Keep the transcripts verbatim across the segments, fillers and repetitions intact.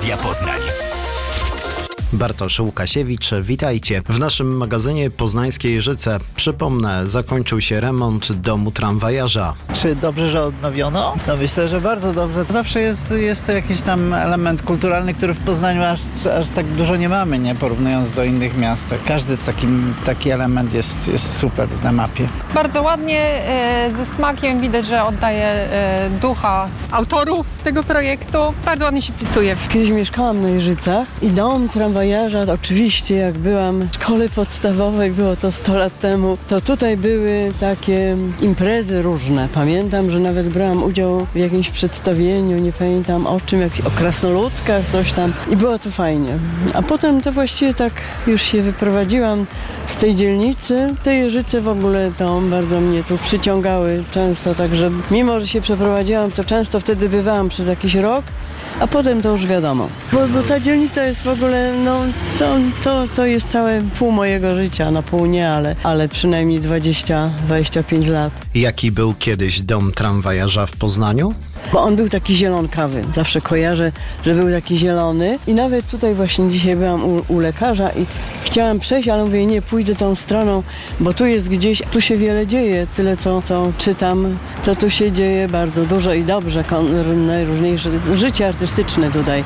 Radia Poznań. Bartosz Łukasiewicz, witajcie. W naszym magazynie Poznańskie Jeżyce, przypomnę, zakończył się remont domu tramwajarza. Czy dobrze, że odnowiono? No myślę, że bardzo dobrze. Zawsze jest, jest to jakiś tam element kulturalny, który w Poznaniu aż, aż tak dużo nie mamy, nie porównując do innych miast. Każdy taki, taki element jest, jest super na mapie. Bardzo ładnie, ze smakiem, widać, że oddaje ducha autorów tego projektu. Bardzo ładnie się wpisuje. Kiedyś mieszkałam na Jeżycach i dom tramwajarza, oczywiście jak byłam w szkole podstawowej, było to sto lat temu, to tutaj były takie imprezy różne. Pamiętam, że nawet brałam udział w jakimś przedstawieniu, nie pamiętam o czym, jak, o krasnoludkach, coś tam i było to fajnie. A potem to właściwie tak już się wyprowadziłam z tej dzielnicy. Te Jeżyce w ogóle to bardzo mnie tu przyciągały często, także mimo, że się przeprowadziłam, to często wtedy bywałam przez jakiś rok, a potem to już wiadomo. Bo, bo ta dzielnica jest w ogóle, no to, to, to jest całe pół mojego życia, na pół nie, ale, ale przynajmniej dwadzieścia do dwudziestu pięciu lat. Jaki był kiedyś dom tramwajarza w Poznaniu? Bo on był taki zielonkawy. Zawsze kojarzę, że był taki zielony. I nawet tutaj właśnie dzisiaj byłam u, u lekarza i chciałam przejść, ale mówię, nie, pójdę tą stroną, bo tu jest gdzieś, tu się wiele dzieje. Tyle, co, co czytam, to tu się dzieje bardzo dużo i dobrze. Najróżniejsze życie artystyczne tutaj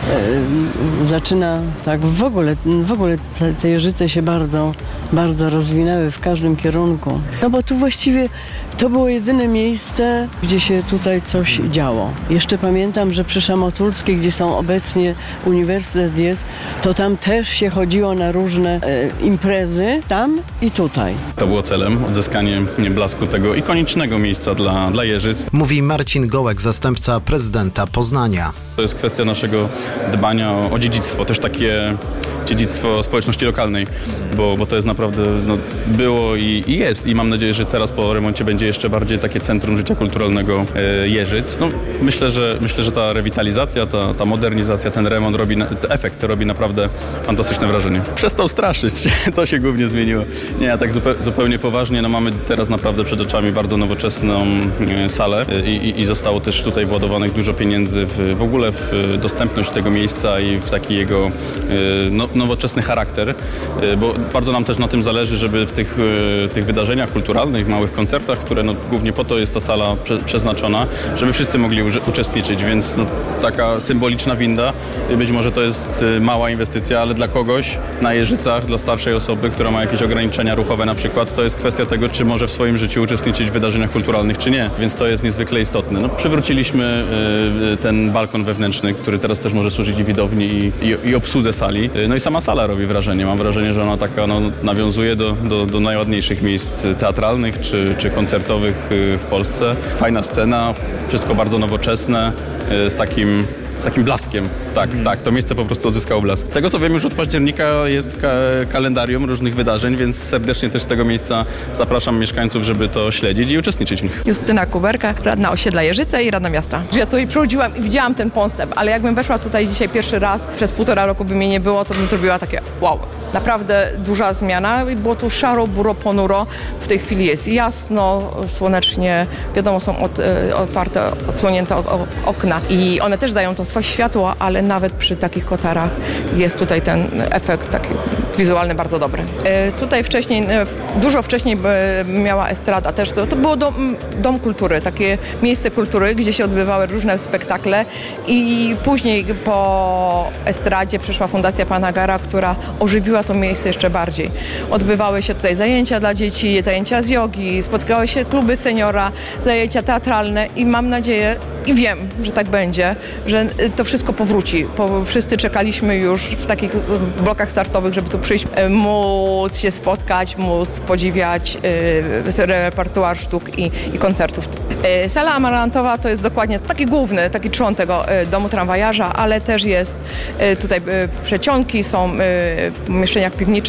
e, zaczyna tak w ogóle, w ogóle te, te Jeżyce się bardzo, bardzo rozwinęły w każdym kierunku. No bo tu właściwie to było jedyne miejsce, gdzie się tutaj coś działo. Jeszcze pamiętam, że przy Szamotulskiej, gdzie są obecnie uniwersytet jest, to tam też się chodziło na różne e, imprezy, tam i tutaj. To było celem, odzyskanie blasku tego ikonicznego miejsca dla, dla Jeżyc. Mówi Marcin Gołek, zastępca prezydenta Poznania. To jest kwestia naszego dbania o, o dziedzictwo, też takie dziedzictwo społeczności lokalnej, bo, bo to jest naprawdę, no, było i, i jest i mam nadzieję, że teraz po remoncie będzie jeszcze bardziej takie centrum życia kulturalnego e, Jeżyc. No, myślę, że, myślę, że ta rewitalizacja, ta, ta modernizacja, ten remont robi, ten efekt robi naprawdę fantastyczne wrażenie. Przestał straszyć, to się głównie zmieniło. Nie, a tak zupe, zupełnie poważnie, no mamy teraz naprawdę przed oczami bardzo nowoczesną e, salę e, i, i zostało też tutaj władowanych dużo pieniędzy w, w ogóle w dostępność tego miejsca i w taki jego e, no, nowoczesny charakter, bo bardzo nam też na tym zależy, żeby w tych, tych wydarzeniach kulturalnych, małych koncertach, które no, głównie po to jest ta sala prze, przeznaczona, żeby wszyscy mogli u, uczestniczyć, więc no, taka symboliczna winda, być może to jest mała inwestycja, ale dla kogoś na Jeżycach, dla starszej osoby, która ma jakieś ograniczenia ruchowe na przykład, to jest kwestia tego, czy może w swoim życiu uczestniczyć w wydarzeniach kulturalnych, czy nie, więc to jest niezwykle istotne. No, przywróciliśmy y, ten balkon wewnętrzny, który teraz też może służyć i widowni i, i, i obsłudze sali. No i sama sala robi wrażenie. Mam wrażenie, że ona taka no, nawiązuje do, do, do najładniejszych miejsc teatralnych czy, czy koncertowych w Polsce. Fajna scena, wszystko bardzo nowoczesne, z takim z takim blaskiem. Tak, hmm. tak, to miejsce po prostu odzyskało blask. Z tego co wiem, już od października jest ka- kalendarium różnych wydarzeń, więc serdecznie też z tego miejsca zapraszam mieszkańców, żeby to śledzić i uczestniczyć w nich. Justyna Kuberka, radna osiedla Jeżyce i radna miasta. Ja tutaj przychodziłam i widziałam ten postęp, ale jakbym weszła tutaj dzisiaj pierwszy raz, przez półtora roku by mnie nie było, to bym zrobiła takie wow. Naprawdę duża zmiana. Było tu szaro, buro, ponuro. W tej chwili jest jasno, słonecznie. Wiadomo, są od, otwarte, odsłonięte okna i one też dają to swoje światło, ale nawet przy takich kotarach jest tutaj ten efekt taki wizualny bardzo dobry. E, tutaj wcześniej, dużo wcześniej miała estrada też. To, to było dom, dom kultury, takie miejsce kultury, gdzie się odbywały różne spektakle i później po estradzie przyszła Fundacja Pana Gara, która ożywiła to miejsce jeszcze bardziej. Odbywały się tutaj zajęcia dla dzieci, zajęcia z jogi, spotkały się kluby seniora, zajęcia teatralne i mam nadzieję i wiem, że tak będzie, że to wszystko powróci. Po, wszyscy czekaliśmy już w takich blokach startowych, żeby tu przyjść, móc się spotkać, móc podziwiać y, repertuar sztuk i, i koncertów. Y, sala amarantowa to jest dokładnie taki główny, taki trzon tego y, domu tramwajarza, ale też jest y, tutaj y, przecionki, są y, w pomieszczeniach piwniczych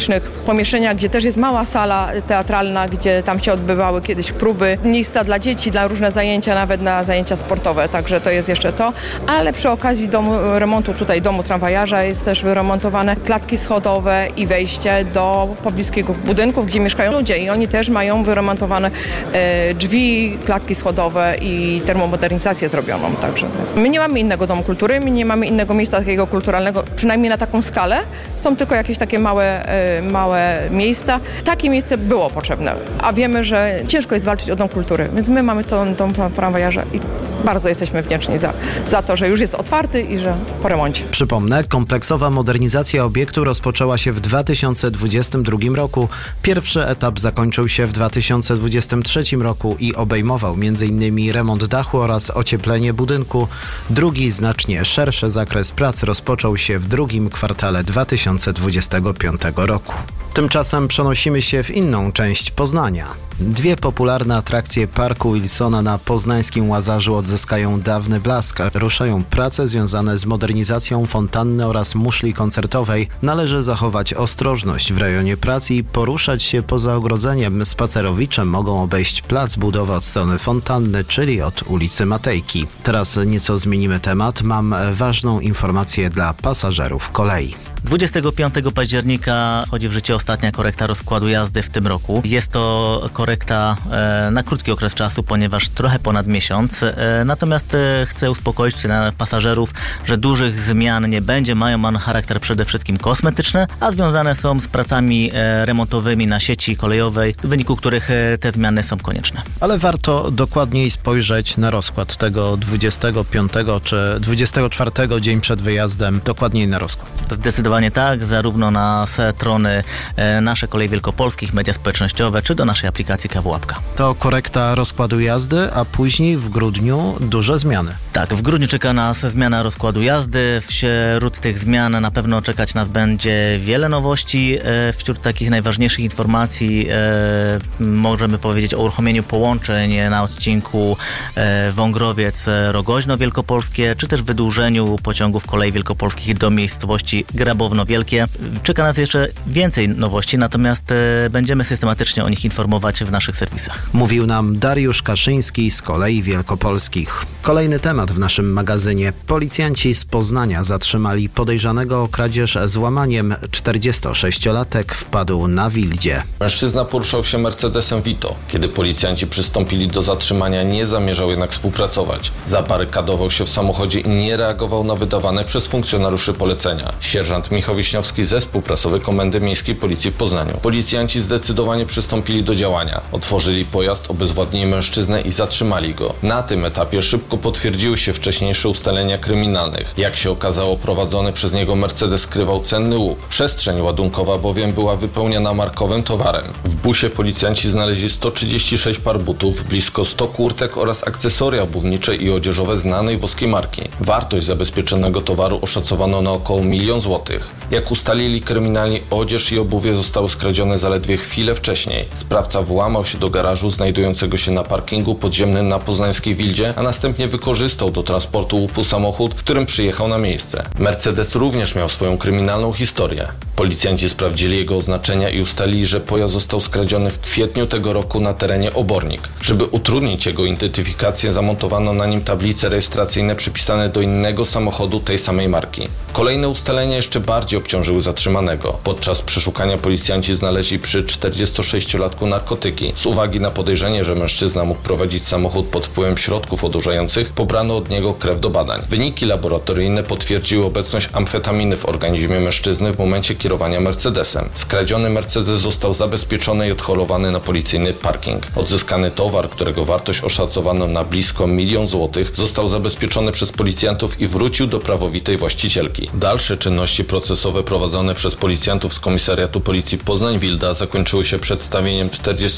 pomieszczenia, gdzie też jest mała sala teatralna, gdzie tam się odbywały kiedyś próby, miejsca dla dzieci, dla różne zajęcia, nawet na zajęcia sportowe, także to jest jeszcze to. Ale przy okazji domu, remontu tutaj domu tramwajarza jest też wyremontowane klatki schodowe i wejście do pobliskiego budynków, gdzie mieszkają ludzie i oni też mają wyremontowane e, drzwi, klatki schodowe i termomodernizację zrobioną. Także my nie mamy innego domu kultury, my nie mamy innego miejsca takiego kulturalnego, przynajmniej na taką skalę. Są tylko jakieś takie małe, e, małe miejsca. Takie miejsce było potrzebne, a wiemy, że ciężko jest walczyć o dom kultury, więc my mamy ten dom tramwajarza i bardzo jesteśmy wdzięczni za, za to, że już jest otwarty i że po remoncie. Przypomnę, kompleksowa modernizacja obiektu rozpoczęła się w dwa tysiące dwudziestym drugim roku. Pierwszy etap zakończył się w dwa tysiące dwudziestym trzecim roku i obejmował między innymi remont dachu oraz ocieplenie budynku. Drugi, znacznie szerszy zakres prac rozpoczął się w drugim kwartale dwa tysiące dwudziestego piątego roku. Tymczasem przenosimy się w inną część Poznania. Dwie popularne atrakcje Parku Wilsona na poznańskim Łazarzu odzyskają dawny blask. Ruszają prace związane z modernizacją fontanny oraz muszli koncertowej. Należy zachować ostrożność w rejonie prac i poruszać się poza ogrodzeniem. Spacerowicze mogą obejść plac budowy od strony fontanny, czyli od ulicy Matejki. Teraz nieco zmienimy temat. Mam ważną informację dla pasażerów kolei. dwudziestego piątego października wchodzi w życie ostatnia korekta rozkładu jazdy w tym roku. Jest to korekta e, na krótki okres czasu, ponieważ trochę ponad miesiąc. E, natomiast e, chcę uspokoić pasażerów, że dużych zmian nie będzie. Mają one charakter przede wszystkim kosmetyczny, a związane są z pracami e, remontowymi na sieci kolejowej, w wyniku których e, te zmiany są konieczne. Ale warto dokładniej spojrzeć na rozkład tego dwudziestego piątego czy dwudziestego czwartego dzień przed wyjazdem. Dokładniej na rozkład. Zdecydowanie tak, zarówno na strony e, nasze Koleje Wielkopolskich, media społecznościowe, czy do naszej aplikacji K W Łapka. To korekta rozkładu jazdy, a później w grudniu duże zmiany. Tak, w grudniu czeka nas zmiana rozkładu jazdy. Wśród tych zmian na pewno czekać nas będzie wiele nowości. E, wśród takich najważniejszych informacji e, możemy powiedzieć o uruchomieniu połączeń na odcinku e, Wągrowiec-Rogoźno Wielkopolskie, czy też wydłużeniu pociągów Kolei Wielkopolskich do miejscowości Grabowno Wielkie. Czeka nas jeszcze więcej nowości, natomiast e, będziemy systematycznie o nich informować w naszych serwisach. Mówił nam Dariusz Kaszyński z Kolei Wielkopolskich. Kolejny temat w naszym magazynie. Policjanci z Poznania zatrzymali podejrzanego o kradzież z łamaniem. czterdziestosześciolatek wpadł na Wildzie. Mężczyzna poruszał się Mercedesem Vito. Kiedy policjanci przystąpili do zatrzymania, nie zamierzał jednak współpracować. Zabarykadował się w samochodzie i nie reagował na wydawane przez funkcjonariuszy polecenia. Sierżant Michał Wiśniowski, zespół prasowy Komendy Miejskiej Policji w Poznaniu. Policjanci zdecydowanie przystąpili do działania. Otworzyli pojazd, obezwładnili mężczyznę i zatrzymali go. Na tym etapie szybko potwierdziły się wcześniejsze ustalenia kryminalnych. Jak się okazało, prowadzony przez niego Mercedes skrywał cenny łuk. Przestrzeń ładunkowa bowiem była wypełniona markowym towarem. W busie policjanci znaleźli sto trzydzieści sześć par butów, blisko sto kurtek oraz akcesoria obuwnicze i odzieżowe znanej włoskiej marki. Wartość zabezpieczonego towaru oszacowano na około milion złotych. Jak ustalili kryminalni, odzież i obuwie zostały skradzione zaledwie chwilę wcześniej. Sprawca włamał się do garażu znajdującego się na parkingu podziemnym na poznańskiej Wildzie, a następnie wykorzystał do transportu łupu samochód, którym przyjechał na miejsce. Mercedes również miał swoją kryminalną historię. Policjanci sprawdzili jego oznaczenia i ustalili, że pojazd został skradziony w kwietniu tego roku na terenie Obornik. Żeby utrudnić jego identyfikację, zamontowano na nim tablice rejestracyjne przypisane do innego samochodu tej samej marki. Kolejne ustalenia jeszcze bardziej obciążyły zatrzymanego. Podczas przeszukania policjanci znaleźli przy czterdziestosześciolatku narkotyki. Z uwagi na podejrzenie, że mężczyzna mógł prowadzić samochód pod wpływem środków odurzających, pobrano od niego krew do badań. Wyniki laboratoryjne potwierdziły obecność amfetaminy w organizmie mężczyzny w momencie kierowania Mercedesem. Skradziony Mercedes został zabezpieczony i odholowany na policyjny parking. Odzyskany towar, którego wartość oszacowano na blisko milion złotych, został zabezpieczony przez policjantów i wrócił do prawowitej właścicielki. Dalsze czynności procesowe prowadzone przez policjantów z Komisariatu Policji Poznań-Wilda zakończyły się przedstawieniem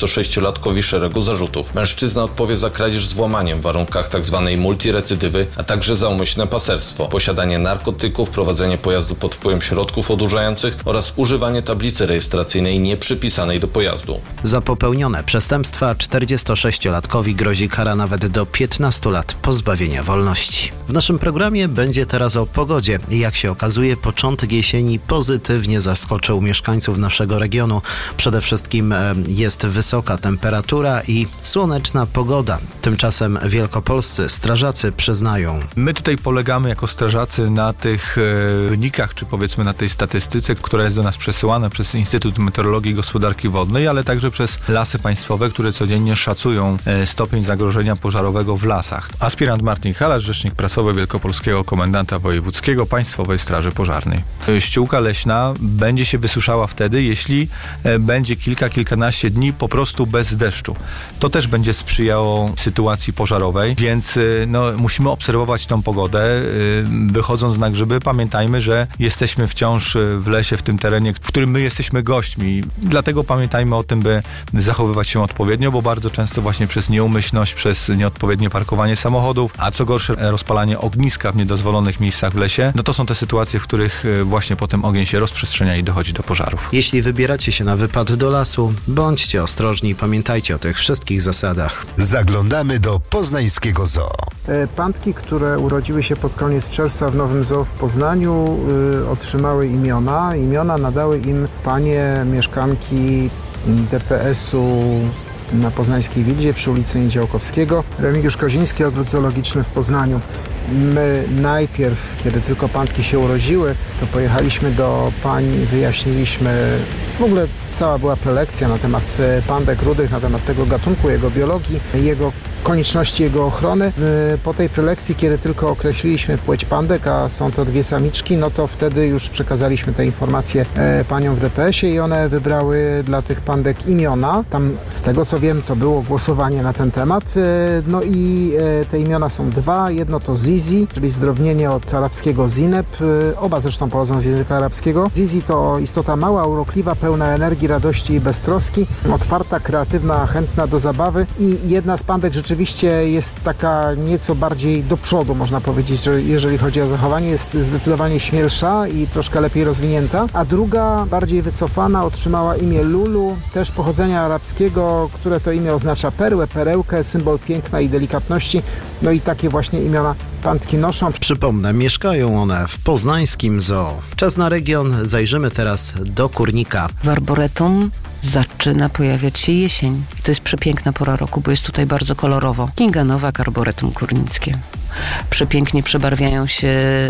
czterdziestosześciolatkowi szeregu zarzutów. Mężczyzna odpowie za kradzież z włamaniem w warunkach tzw. multirecydywy, a także za umyślne paserstwo, posiadanie narkotyków, prowadzenie pojazdu pod wpływem środków odurzających oraz używanie tablicy rejestracyjnej nieprzypisanej do pojazdu. Za popełnione przestępstwa czterdziestosześciolatkowi grozi kara nawet do piętnastu lat pozbawienia wolności. W naszym programie będzie teraz o pogodzie. Jak się okazuje, początek jesieni pozytywnie zaskoczył mieszkańców naszego regionu. Przede wszystkim jest wysoka temperatura i słoneczna pogoda. Tymczasem wielkopolscy strażacy przyznają: my tutaj polegamy jako strażacy na tych wynikach, czy powiedzmy na tej statystyce, która jest do nas przesyłana przez Instytut Meteorologii i Gospodarki Wodnej, ale także przez Lasy Państwowe, które codziennie szacują stopień zagrożenia pożarowego w lasach. Aspirant Martin Halarz, rzecznik prasowy Wielkopolskiego Komendanta Wojewódzkiego Państwowej Straży Pożarnej. Ściółka leśna będzie się wysuszała wtedy, jeśli będzie kilka, kilkanaście dni po prostu bez deszczu. To też będzie sprzyjało sytuacji pożarowej, więc no, musimy obserwować tą pogodę. Wychodząc na grzyby, pamiętajmy, że jesteśmy wciąż w lesie, w tym terenie, w którym my jesteśmy gośćmi. Dlatego pamiętajmy o tym, by zachowywać się odpowiednio, bo bardzo często właśnie przez nieumyślność, przez nieodpowiednie parkowanie samochodów, a co gorsze rozpalanie ogniska w niedozwolonych miejscach w lesie, no to są te sytuacje, w których właśnie potem ogień się rozprzestrzenia i dochodzi do pożarów. Jeśli wybieracie się na wypad do lasu, bądźcie ostrożni i pamiętajcie o tych wszystkich zasadach. Zaglądamy do poznańskiego zoo. Pantki, które urodziły się pod koniec czerwca w Nowym Zoo w Poznaniu, y, otrzymały imiona. Imiona nadały im panie mieszkanki D P S-u na Poznańskiej Wildzie przy ulicy Niedziałkowskiego. Remigiusz Koziński, Ogród Zoologiczny w Poznaniu. My najpierw, kiedy tylko pantki się urodziły, to pojechaliśmy do pań, wyjaśniliśmy, w ogóle cała była prelekcja na temat pandek rudych, na temat tego gatunku, jego biologii, jego konieczności jego ochrony. Po tej prelekcji, kiedy tylko określiliśmy płeć pandek, a są to dwie samiczki, no to wtedy już przekazaliśmy te informacje paniom w D P S-ie i one wybrały dla tych pandek imiona. Tam, z tego co wiem, to było głosowanie na ten temat. No i te imiona są dwa. Jedno to Zizi, czyli zdrobnienie od arabskiego Zineb. Oba zresztą pochodzą z języka arabskiego. Zizi to istota mała, urokliwa, pełna energii, radości i beztroski, otwarta, kreatywna, chętna do zabawy i jedna z pandek rzeczywiście jest taka nieco bardziej do przodu, można powiedzieć, że jeżeli chodzi o zachowanie, jest zdecydowanie śmielsza i troszkę lepiej rozwinięta, a druga, bardziej wycofana, otrzymała imię Lulu, też pochodzenia arabskiego, które to imię oznacza perłę, perełkę, symbol piękna i delikatności, no i takie właśnie imiona pantki noszą. Przypomnę, mieszkają one w poznańskim zoo. Czas na region, zajrzymy teraz do Kurnika. W Arboretum zaczyna pojawiać się jesień. I to jest przepiękna pora roku, bo jest tutaj bardzo kolorowo. Kinga Nowak, Arboretum Kurnickie. Przepięknie przebarwiają się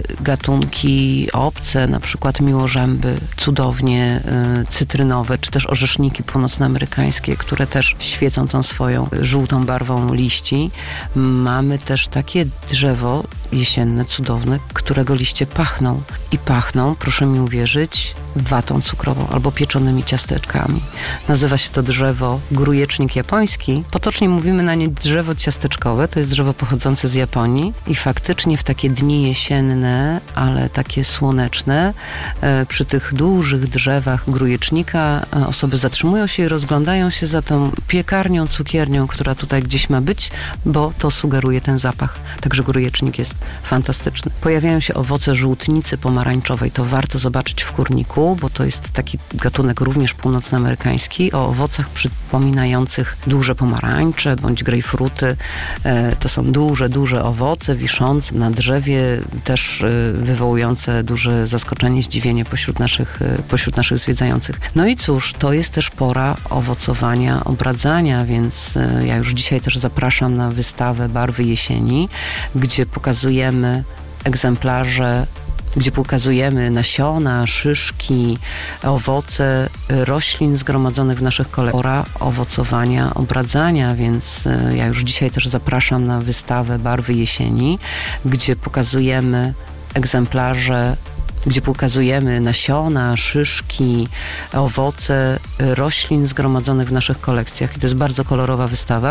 gatunki obce, na przykład miłożęby, cudownie y, cytrynowe, czy też orzeszniki północnoamerykańskie, które też świecą tą swoją żółtą barwą liści. Mamy też takie drzewo jesienne, cudowne, którego liście pachną. I pachną, proszę mi uwierzyć, watą cukrową albo pieczonymi ciasteczkami. Nazywa się to drzewo grujecznik japoński. Potocznie mówimy na nie drzewo ciasteczkowe. To jest drzewo pochodzące z Japonii i faktycznie w takie dni jesienne, ale takie słoneczne, e, przy tych dużych drzewach grujecznika e, osoby zatrzymują się i rozglądają się za tą piekarnią, cukiernią, która tutaj gdzieś ma być, bo to sugeruje ten zapach. Także grujecznik jest fantastyczny. Pojawiają się owoce żółtnicy pomarańczowej. To warto zobaczyć w Kurniku, bo to jest taki gatunek również północnoamerykański o owocach przypominających duże pomarańcze bądź grejpfruty. E, to są duże, duże owoce wiszące na drzewie, też e, wywołujące duże zaskoczenie, zdziwienie pośród naszych, e, pośród naszych zwiedzających. No i cóż, to jest też pora owocowania, obradzania, więc e, ja już dzisiaj też zapraszam na wystawę Barwy Jesieni, gdzie pokazujemy egzemplarze, gdzie pokazujemy nasiona, szyszki, owoce roślin zgromadzonych w naszych kolekcjach. Pora owocowania, obradzania, więc ja już dzisiaj też zapraszam na wystawę Barwy Jesieni, gdzie pokazujemy egzemplarze, gdzie pokazujemy nasiona, szyszki, owoce roślin zgromadzonych w naszych kolekcjach. I to jest bardzo kolorowa wystawa.